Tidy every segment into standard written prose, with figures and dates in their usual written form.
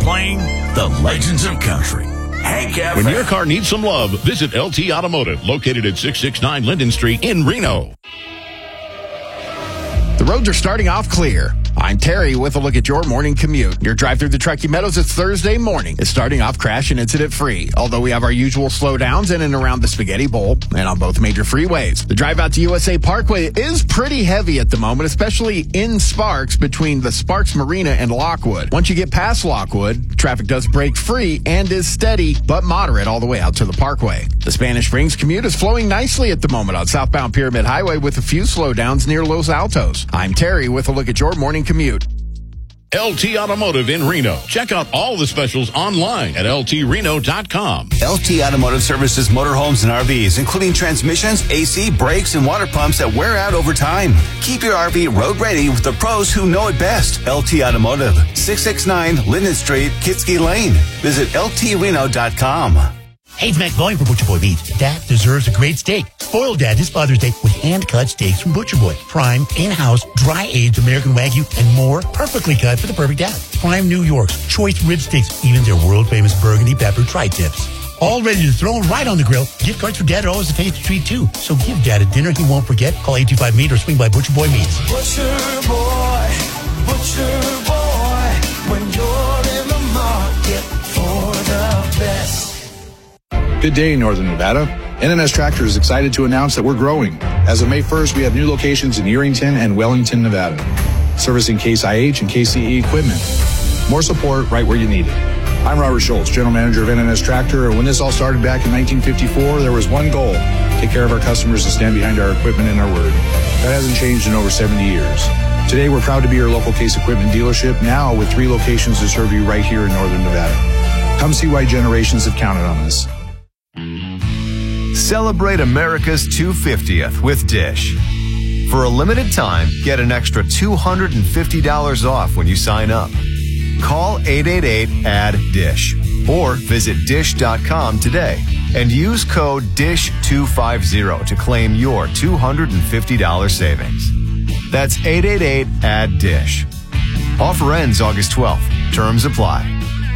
playing the legends of country. Hank FM. When your car needs some love, visit LT Automotive, located at 669 Linden Street in Reno. The roads are starting off clear. I'm Terry with a look at your morning commute. Your drive through the Truckee Meadows is Thursday morning. It's starting off crash and incident free, although we have our usual slowdowns in and around the Spaghetti Bowl and on both major freeways. The drive out to USA Parkway is pretty heavy at the moment, especially in Sparks between the Sparks Marina and Lockwood. Once you get past Lockwood, traffic does break free and is steady but moderate all the way out to the Parkway. The Spanish Springs commute is flowing nicely at the moment on southbound Pyramid Highway with a few slowdowns near Los Altos. I'm Terry with a look at your morning commute. LT Automotive in Reno. Check out all the specials online at ltreno.com. LT Automotive services motorhomes and RVs, including transmissions, AC, brakes, and water pumps that wear out over time. Keep your RV road ready with the pros who know it best. LT Automotive, 669 Linden Street, Kitsky Lane. Visit ltreno.com. Hey, it's Max Volume for Butcher Boy Meats. Dad deserves a great steak. Spoil Dad this Father's Day with hand-cut steaks from Butcher Boy. Prime, in-house, dry-aged American Wagyu, and more perfectly cut for the perfect dad. Prime New York's choice rib steaks, even their world-famous burgundy pepper tri-tips. All ready to throw right on the grill. Gift cards for Dad are always a tasty treat, too. So give Dad a dinner he won't forget. Call 825-MEAT or swing by Butcher Boy Meats. Butcher Boy, when you're in the market for the best. Good day, Northern Nevada. NNS Tractor is excited to announce that we're growing. As of May 1st, we have new locations in Yerington and Wellington, Nevada, servicing Case IH and KCE equipment. More support right where you need it. I'm Robert Schultz, General Manager of NNS Tractor, and when this all started back in 1954, there was one goal: take care of our customers and stand behind our equipment and our word. That hasn't changed in over 70 years. Today, we're proud to be your local Case equipment dealership, now with 3 locations to serve you right here in Northern Nevada. Come see why generations have counted on us. Celebrate America's 250th with Dish. For a limited time, get an extra $250 off when you sign up. Call 888-ADD-DISH or visit dish.com today and use code DISH250 to claim your $250 savings. That's 888-ADD-DISH. Offer ends August 12th. Terms apply.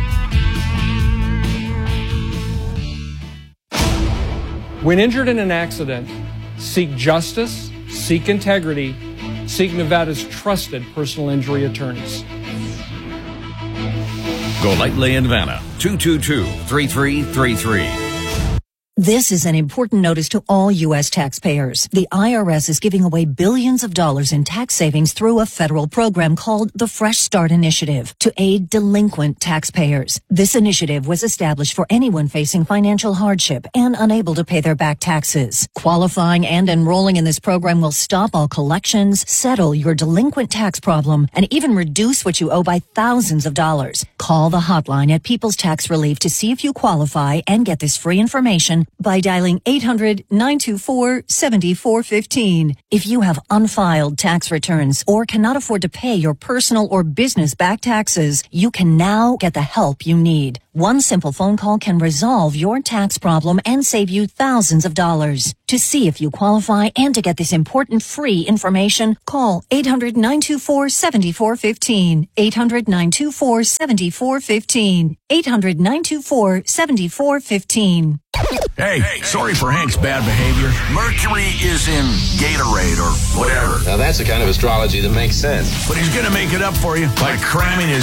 When injured in an accident, seek justice, seek integrity, seek Nevada's trusted personal injury attorneys. Golightly in Vanna, 222-3333. This is an important notice to all U.S. taxpayers. The IRS is giving away billions of dollars in tax savings through a federal program called the Fresh Start Initiative to aid delinquent taxpayers. This initiative was established for anyone facing financial hardship and unable to pay their back taxes. Qualifying and enrolling in this program will stop all collections, settle your delinquent tax problem, and even reduce what you owe by thousands of dollars. Call the hotline at People's Tax Relief to see if you qualify and get this free information by dialing 800-924-7415. If you have unfiled tax returns or cannot afford to pay your personal or business back taxes, you can now get the help you need. One simple phone call can resolve your tax problem and save you thousands of dollars. To see if you qualify and to get this important free information, call 800-924-7415. 800-924-7415. 800-924-7415. Hey, sorry for Hank's bad behavior. Mercury is in Gatorade or whatever. Now that's the kind of astrology that makes sense. But he's going to make it up for you by cramming his